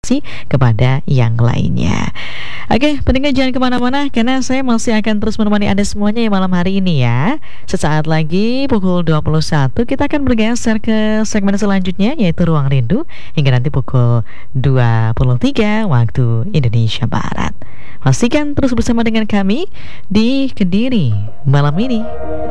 kepada yang lainnya. Oke, pendengar jangan kemana-mana karena saya masih akan terus menemani Anda semuanya yang malam hari ini ya. Sesaat lagi pukul 21 kita akan bergeser ke segmen selanjutnya yaitu Ruang Rindu hingga nanti pukul 23 waktu Indonesia Barat. Pastikan terus bersama dengan kami di Kediri malam ini.